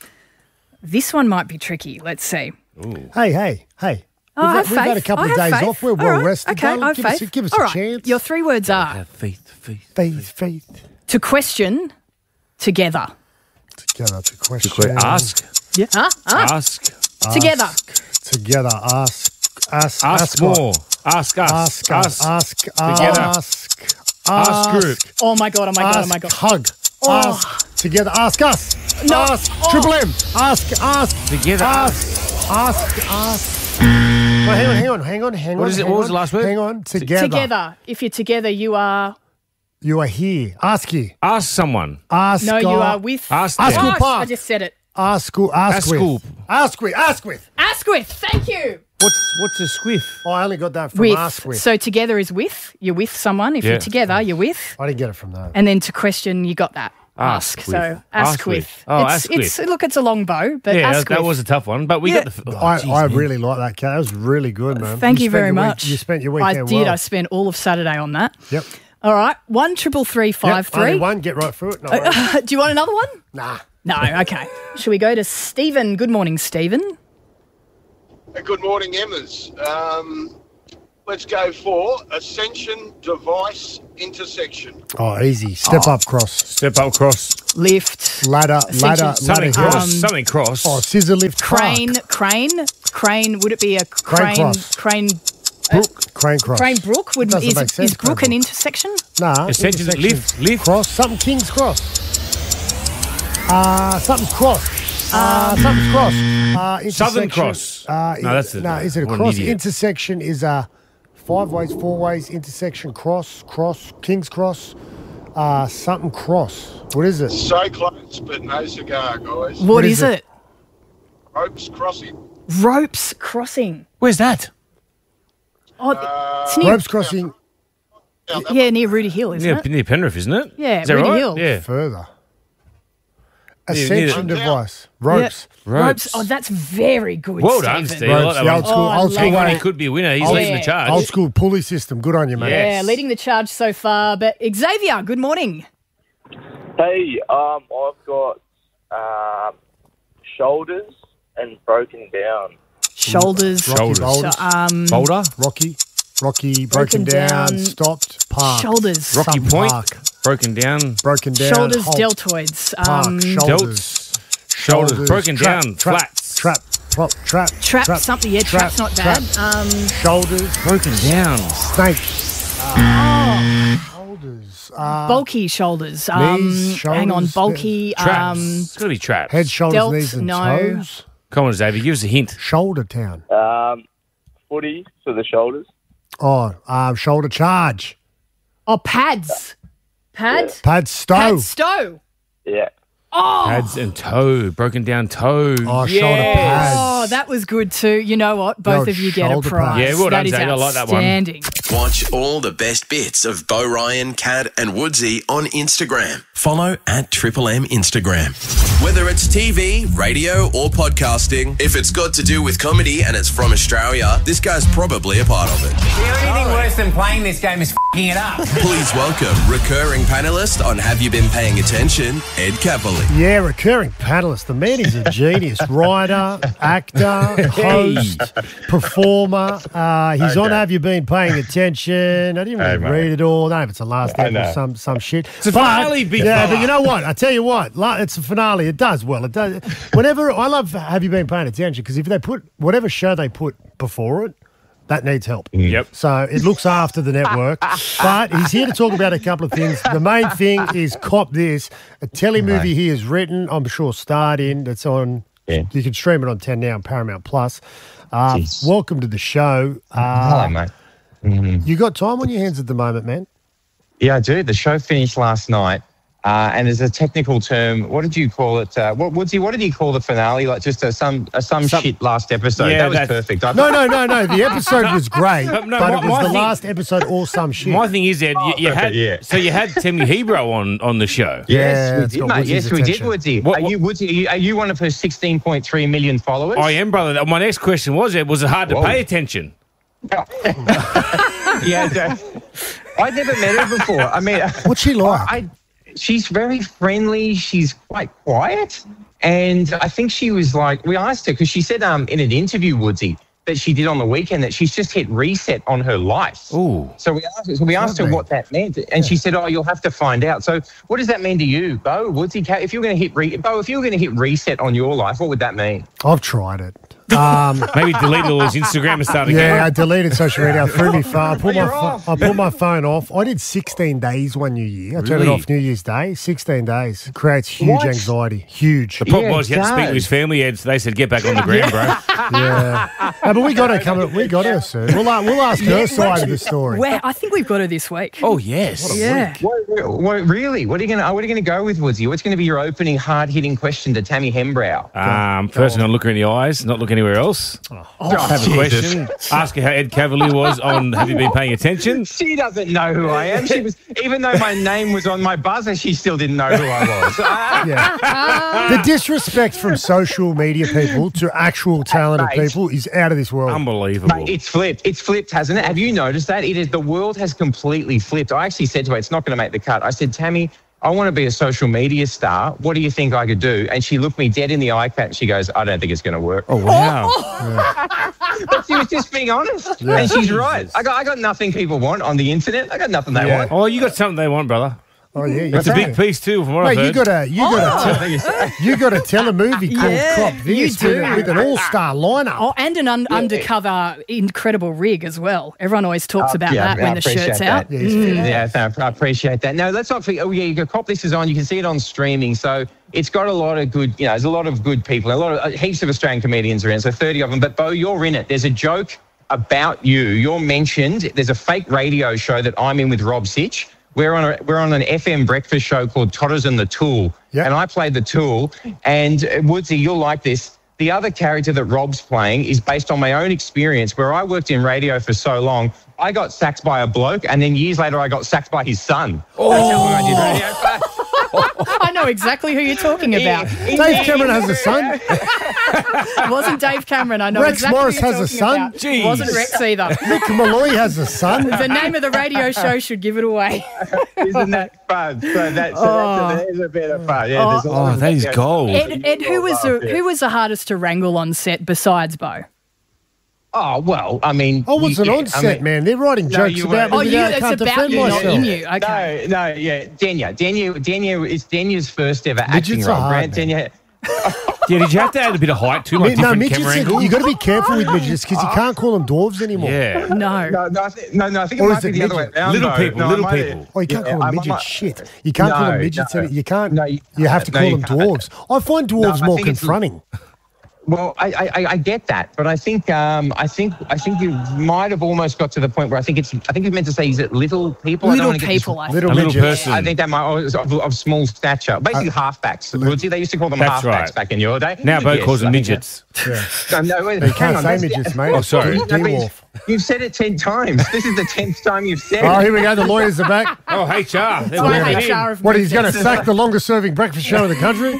This one might be tricky. Let's see. Hey, hey, hey. Oh, we've I had, have we've had a faith. couple I of have days faith. off. We're All well right. rested. Okay, darling. I have Give us, faith. give us All a right. chance. Your three words are Have faith, faith. Faith, faith. to question, together. Together to question. Quick, ask, Yeah. Huh? Huh? ask, Together. Together. Ask. Ask. ask what? more. Ask us. Ask. us. Ask. Together. Ask. Ask group. Oh my god! Oh my god! Ask. Oh my god! Hug. Oh. Ask. Together. Ask us. No. Ask. Oh. Triple M. Ask. Ask. Together. Ask. Ask. Ask. Well, hang on. Hang on. Hang on. Hang What on. is it? hang What was on, the last word? Hang on. Together. Together. If you're together, you are. You are here. Ask you. Ask someone. Ask. No, you uh, are with. Ask Ask them. who Gosh, park. I just said it. Ask. Who- Ask. Ask with. who. Ask with. Ask with. Ask with. Thank you. What's what's a squiff? Oh, I only got that from With. ask with. So together is with. You're with someone. If Yeah. you're together, you're with. I didn't get it from that. And then to question, you got that. Ask Ask. with. So ask, Ask with. with. Oh, it's, ask it's, with. Look, it's a long bow, but Yeah, ask that, that with. was a tough one, but we Yeah. got the. Oh, I, geez, I man. really like that, Kat. That was really good, man. Thank you, spent very your week- much. you spent your I weekend did. well. I spent all of Saturday on that. Yep. All right. One triple three five Yep, only three. one. Get right through it. No worries. Do you want another one? Nah. No. Okay. Shall we go to Stephen? Good morning, Stephen. Uh, Good morning, Emmas. Um, let's go for Ascension Device Intersection. Oh, easy. Step up cross. Step up cross. Lift. Ladder, ladder, ladder. Something cross. Um, something cross. Oh, scissor lift. Crane. Crane. Crane. Would it be a Crane crane? cross. Crane. Brook. Crane cross. Crane Brook. Would Doesn't is, make sense, is Brook Crane an Brook. intersection? Nah. Ascension, intersection. lift, lift. Cross. Something King's Cross. Uh, something's cross. Uh, something's cross. Uh, intersection. Southern Cross. Uh, No, that's a- no. Is it a what an cross? idiot. Intersection is a five ways, four ways. Intersection cross, cross, King's Cross. Uh, something cross. What is it? So close, but no cigar, guys. what is, it? Ropes Crossing. Ropes Crossing. Where's that? Oh, Uh, it's near, Ropes crossing yeah, near Rudy Hill, isn't Near, it? near Penrith, isn't it? Yeah, Is that Rudy right? Hill. Yeah. further. Ascension device. Ropes. Yeah. Ropes. Oh, that's very good. Well done, Stephen. Steve. I like Ropes, that the one. old school, Oh, I old school love way. He could be a winner. He's Oh, leading yeah. the charge. Old school pulley system. Good on you, mate. Yeah, leading the charge so far. But Xavier, good morning. Hey, um, I've got um, shoulders and broken down. Shoulders. Rocky Shoulders. boulders. So, um, Boulder. Rocky. Rocky. Broken, Broken down, down. Stopped. Park. Shoulders. Rocky Some Point. Park. Broken down. Broken down. Shoulders, halt, deltoids. Park. Um, Shoulders. Delts. Shoulders. Broken trap, down. Trap, Flats. Trap. Plop. Trap. trap, something. Yeah, trap, trap's not trap. bad. Um, Shoulders. Broken down. Snake. oh, Shoulders. Uh, bulky shoulders. Um, knees, hang on, shoulders, bulky. Traps. Um, It's got to be traps. head, shoulders, delts, knees, and no. toes. Come on, Xavier. Give us a hint. Shoulder town. Um, footy for the shoulders. Oh, um, shoulder charge. oh, pads. Pad. Pad stow. Pad stow. Yeah. Oh. Pads and toe. Broken down toe. Oh, yes. shoulder pads. Oh, that was good too. You know what? Both Yo, of you get a shoulder prize. pads. Yeah, well done, that is Xavier. I like that one. outstanding. Watch all the best bits of Bo Ryan, Cad, and Woodsy on Instagram. Follow at Triple M Instagram. Whether it's T V, radio, or podcasting, if it's got to do with comedy and it's from Australia, this guy's probably a part of it. The only thing worse than playing this game is f***ing it up. Please welcome recurring panellist on Have You Been Paying Attention, Ed Cavalier. Yeah, recurring panelist. The man is a genius. Writer, actor, host, performer. Uh, he's on Okay. Have You Been Paying Attention? I didn't Hey, really mate. read it all. I don't know if it's the last I episode or know. some, some shit. It's a finale, big Yeah, fella. but you know what? I tell you what. la- It's a finale. It does well. It does. Whenever, I love Have You Been Paying Attention? Because if they put, whatever show they put before it, that needs help. Yep. So it looks after the network. But he's here to talk about a couple of things. The main thing is Cop This, a telly movie he has written, I'm sure starred in, that's on, Yeah. you can stream it on ten now on Paramount Plus. Uh, Jeez. welcome to the show. Uh, Hello, mate. Mhm. You got time on your hands at the moment, man? Yeah, I do. The show finished last night, uh, and there's a technical term. What did you call it? Uh, what Woodsy? What did you call the finale? Like just a some a some, Some- shit last episode. Yeah, that was that's- perfect. I No, no, no, no. The episode was great, No, no, but my- it was my the thing- last episode or some shit. My thing is, Ed, you, you okay, had yeah. so you had Timmy Hebro on on the show. Yeah, Yes, we it's did, got mate. Woodsy's Yes, we did, attention. Woodsy. What- are what- you Woodsy? Are you, are you one of her sixteen point three million followers? I am, brother. My next question was, Ed, was it hard to Whoa. pay attention? Yeah, so- I'd never met her before. I mean, What's she like? I, she's very friendly. She's quite quiet. And I think she was like, we asked her, because she said um, in an interview, Woodsy, that she did on the weekend, that she's just hit reset on her life. Ooh. So we asked, so we asked her what that meant. And she said, oh, you'll have to find out. So what does that mean to you, Bo, Woodsy? If you're going to hit, re- Bo, if you were going to hit reset on your life, what would that mean? I've tried it. Um, Maybe delete all his Instagram and start again. yeah, I deleted social media. I threw my phone. I put Oh, my you're pho- off. I put my phone off. I did sixteen days one New Year. I turned it Really? off New Year's Day. Sixteen days. It creates huge What? anxiety. Huge. The problem Yeah, was he had to it speak to his does. family, Ed, so they said, get back on the ground, bro. Yeah. No, but we got her coming. We got her soon. We'll, uh, we'll ask her side of the story. Where I think we've got her this week. Oh, yes. yeah. What, what, really? What are you going to? What are you going to go with, Woodsy? What's going to be your opening hard-hitting question to Tammy Hembrow? Um, first, I'm going to look her in the eyes, not look anywhere else. Oh, Have a Jesus. question. Ask her how Ed Cavalier was on Have You Been Paying Attention? She doesn't know who I am. She was, even though my name was on my buzzer, she still didn't know who I was. Ah. Yeah. The disrespect from social media people to actual talented Mate. people is out of this world. Unbelievable. Mate, it's flipped. It's flipped, hasn't it? Have you noticed that? It is. The world has completely flipped. I actually said to her, it's not going to make the cut. I said, Tammy, I want to be a social media star. What do you think I could do? And she looked me dead in the eye and she goes, I don't think it's going to work. Oh, wow. But she was just being honest. Yeah. And she's right. I got, I got nothing people want on the internet. I got nothing they Yeah. want. Oh, you got something they want, brother. Oh yeah, you It's a big piece, too, from what I've Mate, you heard. got a you got Oh, a thank you, sir. you got a telemovie called Yeah, Crop you This with, a- do. with an all-star lineup. Oh, and an un- undercover incredible rig as well. Everyone always talks about Yeah, that I when the appreciate shirt's that. out. Yeah, it's Mm. Yeah, th- I appreciate that. No, let's not forget. Oh, yeah, you got Cop This is on. You can see it on streaming. So it's got a lot of good, you know, there's a lot of good people. A lot of uh, heaps of Australian comedians are in. So thirty of them. But Bo, you're in it. There's a joke about you. You're mentioned. There's a fake radio show that I'm in with Rob Sitch. We're on a we're on an F M breakfast show called Totters and the Tool, Yep. and I played the Tool. And uh, Woodsy, you'll like this. The other character that Rob's playing is based on my own experience, where I worked in radio for so long. I got sacked by a bloke, and then years later, I got sacked by his son. Oh. That's how long I did radio for. I know exactly who you're talking about. Dave Cameron has a son. It wasn't Dave Cameron. I know Rex exactly Morris who you're has a talking son. about. Jeez. It wasn't Rex either. Nick Malloy has a son. The name of the radio show should give it away. Isn't that fun? So, that, so Oh. that's a, there's a bit of fun. Yeah, there's a Oh, lot of- that is yeah. gold. Ed, Ed who was the who was the hardest to wrangle on set besides Bo? Oh, well, I mean... I wasn't you- on I set, mean- man. They're writing No, jokes you about weren't. me. Oh, you- I it's can't about defend you, not myself. in you. Okay. No, no, yeah. Dania. Dania, Dania is Dania's first ever acting Midgets are role. hard, Grant Dania... Yeah, did you have to add a bit of height too, like Mi- no, different midgets, camera are- angle? you got to be careful with midgets because you can't call them dwarves anymore. Yeah. No. No, no, I think, no, no, I think Or it is might be it the other way midget? around. Little though. people, No, I little might- people. Oh, you can't Yeah, call them I midgets. might- Shit. You can't call No, them midgets. no. and You can't. No, you you have to no, call you them can't. dwarves. I find dwarves I more think it's- confronting. Well, I, I, I get that, but I think um, I think I think you might have almost got to the point where I think it's I think you meant to say is it little people? I don't Little wanna get this- people, I Little A little midgets. person. I think that might oh, of, of small stature, basically halfbacks. Woodsy, they used to call them That's halfbacks right. back in your day. Now Bo Yes, calls them I think midgets. Yeah. No, no, wait, You hang can't on, say that's- midgets, mate. Oh, sorry. No, but Dwarf. You've said it ten times. This is the tenth time you've said Oh, it. here we go. The lawyers are back. Oh, H R. They're Why working H R in. of What, he's going to midgets? sack the longest serving breakfast show in the country?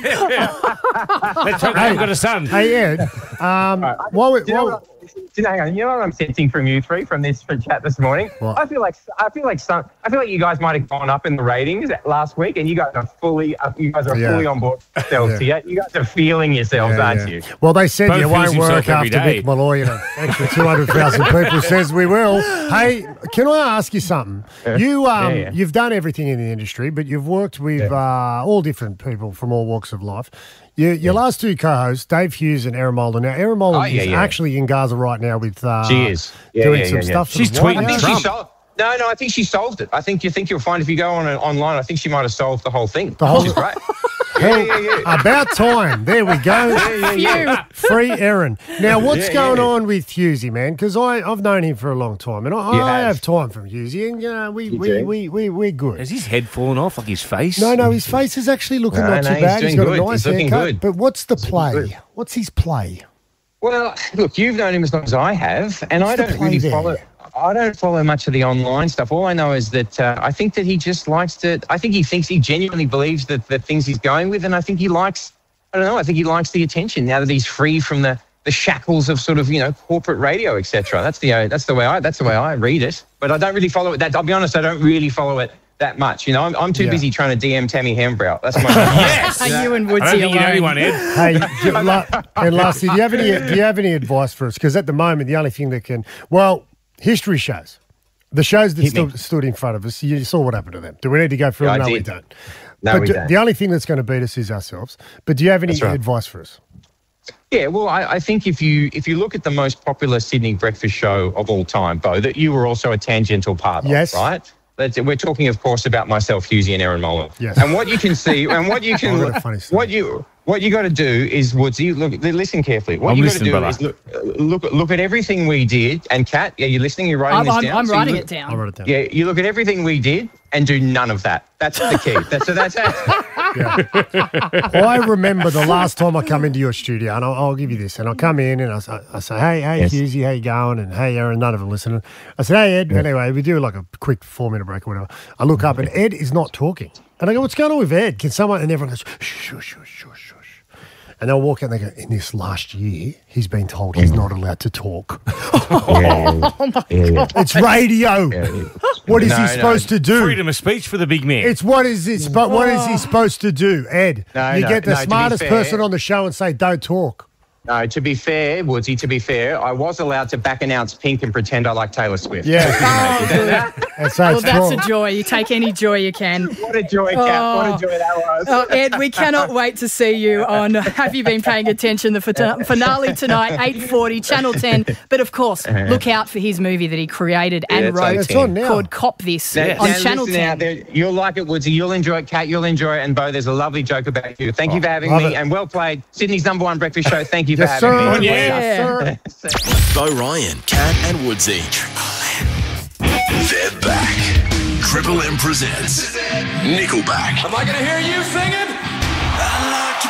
Let's hope they've got a son. Hey, Ed. Um, while we, Do you know while, what, do you know, hang on, you know what I'm sensing from you three from this chat this morning? What? I feel like I feel like some I feel like you guys might have gone up in the ratings last week, and you guys are fully uh, you guys are Yeah. fully on board with yourselves Yeah. here. You guys are feeling yourselves, Yeah, aren't yeah. you? Well, they said Bo you feels won't himself work every after day. Nick Malloy and an extra two hundred thousand people says we will. Hey, can I ask you something? You, um, Yeah, yeah. You've done everything in the industry, but you've worked with uh, all different people from all walks of life. You, your last two co-hosts, Dave Hughes and Erin Molden. Now, Erin Molden Oh, yeah, is yeah. actually in Gaza right now with uh, She is. Yeah, doing yeah, some yeah, yeah. stuff. for She's the White tweeting I think House. she Trump. solved. No, no, I think she solved it. I think you think you'll find if you go on it online. I think she might have solved the whole thing. The whole- Which is great. Well, yeah, yeah, yeah. About time. There we go. yeah, yeah. Free Erin. Now, what's Yeah, going yeah. on with Hughesy, man? Because I've known him for a long time, and I, You I have. have time from Hughesy, and you know, we, You we, do? we, we, we're good. Has his head fallen off, like his face? No, no, his face is actually looking No, not no, too he's bad. He's doing got a good. nice He's looking haircut. good. But what's the looking play? good. What's his play? Well, look, you've known him as long as I have, and What's I the don't play really there? follow. I don't follow much of the online stuff. All I know is that uh, I think that he just likes to. I think he thinks he genuinely believes that the things he's going with, and I think he likes. I don't know. I think he likes the attention now that he's free from the, the shackles of sort of you know corporate radio, et cetera. That's the uh, that's the way I that's the way I read it. But I don't really follow it. That I'll be honest, I don't really follow it that much. You know, I'm, I'm too Yeah. busy trying to D M Tammy Hembrow. That's my. Yes. Are you and I Woodsy don't think you know alone? anyone, Ed. Hey, do- la- and lastly, do you have any do you have any advice for us? Because at the moment, the only thing that can well, history shows. The shows that Hit still me. stood in front of us, you saw what happened to them. Do we need to go through Yeah, it? I No, we did. don't. No, but we do- don't. the only thing that's going to beat us is ourselves. But do you have any That's right. advice for us? Yeah, well, I, I think if you if you look at the most popular Sydney breakfast show of all time, Bo, that you were also a tangential part Yes. of, right? That's, we're talking, of course, about myself, Hughesy, and Erin Molan. Yes. And what you can see, and what you can, I've got a funny story. what you what you got to do is, Woodsy, look, listen carefully. What I'm you got to listening, do brother. is look, look look at everything we did. And Kat, yeah, you're listening. You're writing I'm, this I'm, down. I'm So you writing look- it down. I'll write it down. Yeah, you look at everything we did and do none of that. That's the key. That's, so that's I remember the last time I come into your studio, and I'll, I'll give you this, and I come in and I, say- I say, hey, hey, Yes. Hughesy, how you going? And hey, Aaron, none of them listening. I said, hey, Ed. Anyway, we do like a quick four-minute break or whatever. I look up, and Ed is not talking. And I go, what's going on with Ed? Can someone? And everyone goes, shush, shush, shush, shush, shush. And they'll walk out and they go, in this last year, he's been told he's not allowed to talk. oh my God. It's radio. What is No, he no. supposed to do? Freedom of speech for the big man. It's what is it? But what is he supposed to do, Ed? No, you no, get the no, to be smartest fair- person on the show and say, "Don't talk." No, to be fair, Woodsy, to be fair, I was allowed to back announce Pink and pretend I like Taylor Swift. Yeah. Oh, good. And so Well, it's that's wrong. a joy. You take any joy you can. What a joy, Kat. What a joy that was. Oh, Ed, we cannot wait to see you on Have You Been Paying Attention? The fina- finale tonight, eight forty, Channel ten. But of course, look out for his movie that he created Yeah, and it's wrote It's on now. called Cop This Now- on now Channel listen ten. out there, you'll like it, Woodsy. You'll enjoy it, Kat. You'll enjoy it. And Bo, there's a lovely joke about you. Thank you for having love me. it. And well played. Sydney's number one breakfast show. Thank you for Yes, having sir. me. Yeah. Yeah. Sir. Bo Ryan, Kat and Woodsy. They're back. Triple M presents Nickelback. Am I gonna hear you singing? I like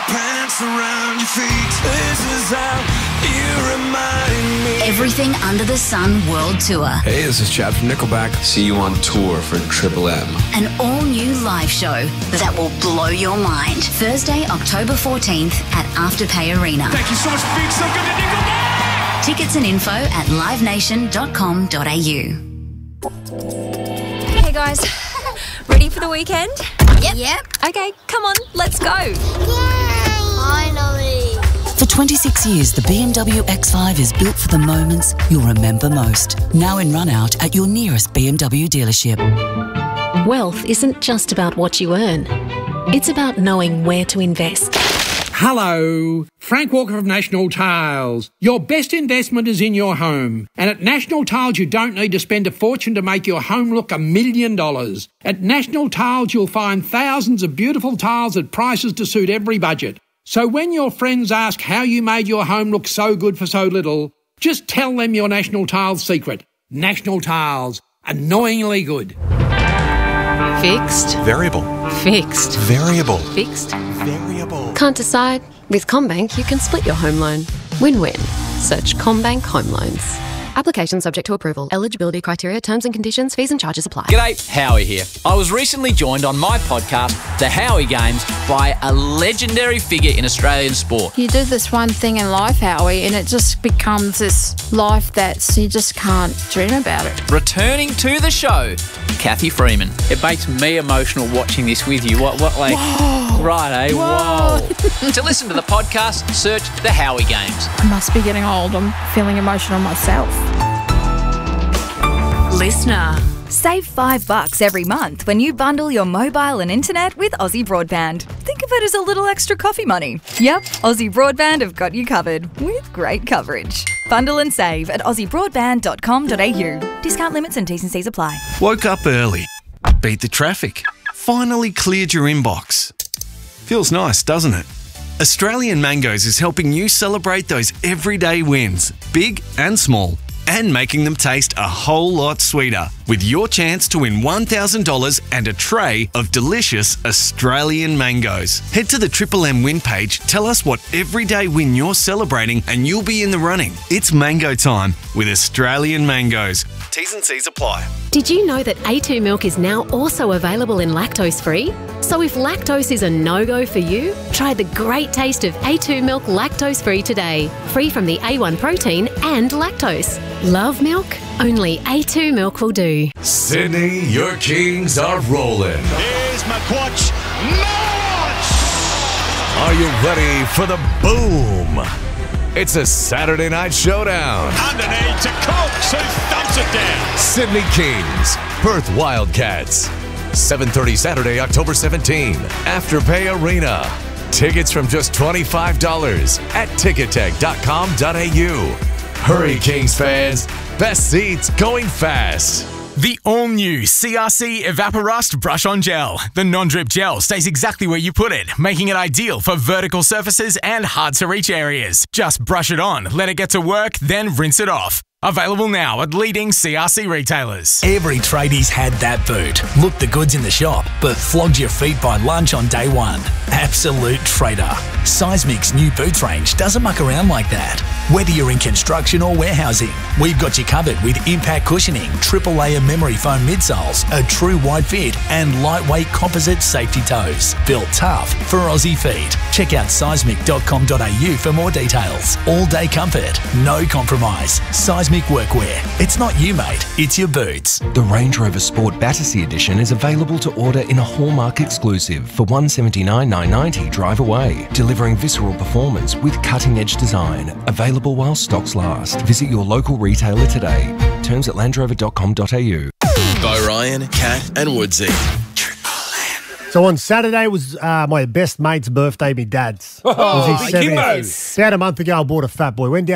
pants around your feet. This is how you remind me. Everything Under the Sun World Tour. Hey, this is Chad from Nickelback. See you on tour for Triple M. An all-new live show that will blow your mind. Thursday, October fourteenth at Afterpay Arena. Thank you so much for being so good to Nickelback. Tickets and info at live nation dot com dot a u. Hey guys, ready for the weekend? Yep. Yep. Okay, come on, let's go. Finally. For twenty-six years, the B M W X five is built for the moments you'll remember most. Now in run-out at your nearest B M W dealership. Wealth isn't just about what you earn. It's about knowing where to invest. Hello, Frank Walker of National Tiles. Your best investment is in your home. And at National Tiles, you don't need to spend a fortune to make your home look a million dollars. At National Tiles, you'll find thousands of beautiful tiles at prices to suit every budget. So when your friends ask how you made your home look so good for so little, just tell them your National Tiles secret. National Tiles. Annoyingly good. Fixed. Variable. Fixed. Variable. Fixed. Variable. Can't decide? With CommBank, you can split your home loan. Win-win. Search CommBank Home Loans. Application subject to approval. Eligibility criteria, terms and conditions, fees and charges apply. G'day, Howie here. I was recently joined on my podcast, The Howie Games, by a legendary figure in Australian sport. You do this one thing in life, Howie, and it just becomes this life that you just can't dream about it. Returning to the show, Kathy Freeman. It makes me emotional watching this with you. What, what, like, Whoa. right, eh? Whoa. Whoa. To listen to the podcast, search The Howie Games. I must be getting old. I'm feeling emotional myself. Listener. Save five bucks every month when you bundle your mobile and internet with Aussie Broadband. Think of it as a little extra coffee money. Yep, Aussie Broadband have got you covered with great coverage. Bundle and save at aussie broadband dot com dot a u. Discount limits and T's and C's apply. Woke up early. Beat the traffic. Finally cleared your inbox. Feels nice, doesn't it? Australian Mangoes is helping you celebrate those everyday wins, big and small, and making them taste a whole lot sweeter with your chance to win one thousand dollars and a tray of delicious Australian mangoes. Head to the Triple M win page, tell us what everyday win you're celebrating and you'll be in the running. It's mango time with Australian Mangoes. T's and C's apply. Did you know that A two milk is now also available in lactose-free? So if lactose is a no-go for you, try the great taste of A two milk lactose-free today. Free from the A one protein and lactose. Love milk? Only A two milk will do. Sydney, your Kings are rolling. Here's McQuatch. March! Are you ready for the boom? It's a Saturday night showdown. Underneath to Cox, who thumps it down. Sydney Kings, Perth Wildcats. seven thirty Saturday, October seventeenth. Afterpay Arena. Tickets from just twenty-five dollars at ticketek dot com dot a u. Hurry, Kings fans. Best seats going fast. The all-new C R C Evaporust Brush-On Gel. The non-drip gel stays exactly where you put it, making it ideal for vertical surfaces and hard-to-reach areas. Just brush it on, let it get to work, then rinse it off. Available now at leading C R C retailers. Every tradie's had that boot. Looked the goods in the shop, but flogged your feet by lunch on day one. Absolute trader. Seismic's new boots range doesn't muck around like that. Whether you're in construction or warehousing, we've got you covered with impact cushioning, triple layer memory foam midsoles, a true wide fit, and lightweight composite safety toes. Built tough for Aussie feet. Check out seismic dot com dot a u for more details. All day comfort, no compromise. Seismic Workwear. It's not you, mate. It's your boots. The Range Rover Sport Battersea Edition is available to order in a Hallmark exclusive for one hundred seventy-nine thousand nine hundred ninety drive away, delivering visceral performance with cutting-edge design. Available while stocks last. Visit your local retailer today. Terms at land rover dot com dot a u. By Ryan, Kat and Woodsy. So on Saturday was uh, my best mate's birthday, my dad's. Oh, it was his Kimbo. seventieth. About a month ago, I bought a Fat Boy. Went down